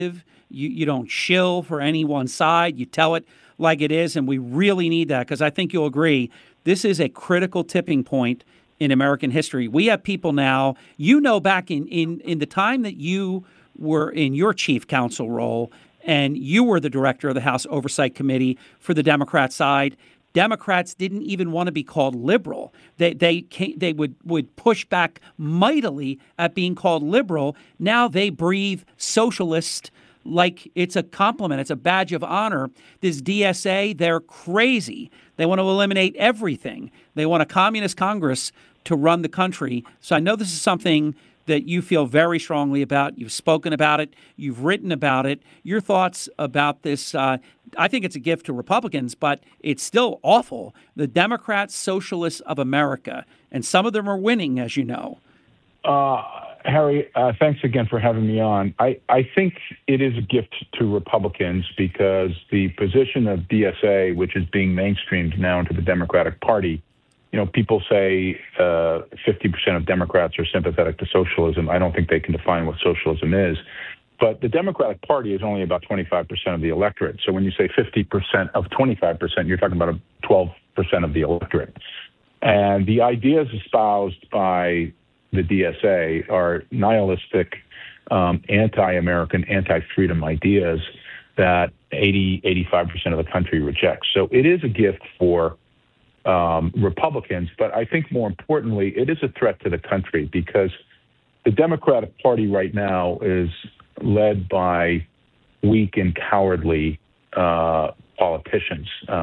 You don't shill for any one side. You tell it like it is. And we really need that because I think you'll agree this is a critical tipping point in American history. We have people now, back in the time that you were in your chief counsel role and you were the director of the House Oversight Committee for the Democrat side. Democrats didn't even want to be called liberal. They would push back mightily at being called liberal. Now they breathe socialist like it's a compliment. It's a badge of honor. This DSA, they're crazy. They want to eliminate everything. They want a communist Congress to run the country. So I know this is something that you feel very strongly about. You've spoken about it. You've written about it. Your thoughts about this, I think it's a gift to Republicans, but it's still awful. The Democrats, socialists of America, and some of them are winning, as you know. Harry, thanks again for having me on. I think it is a gift to Republicans because the position of DSA, which is being mainstreamed now into the Democratic Party, people say 50% of Democrats are sympathetic to socialism. I don't think they can define what socialism is. But the Democratic Party is only about 25% of the electorate. So when you say 50% of 25%, you're talking about 12% of the electorate. And the ideas espoused by the DSA are nihilistic, anti-American, anti-freedom ideas that 85% of the country rejects. So it is a gift for Republicans, but I think more importantly, it is a threat to the country because the Democratic Party right now is led by weak and cowardly politicians.